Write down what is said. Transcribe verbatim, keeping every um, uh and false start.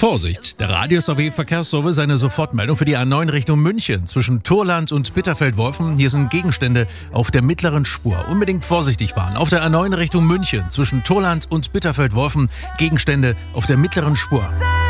Vorsicht! Der Radius A W Verkehrsservice eine Sofortmeldung für die A neun Richtung München zwischen Turland und Bitterfeld-Wolfen. Hier sind Gegenstände auf der mittleren Spur. Unbedingt vorsichtig fahren. Auf der A neun Richtung München zwischen Turland und Bitterfeld-Wolfen Gegenstände auf der mittleren Spur.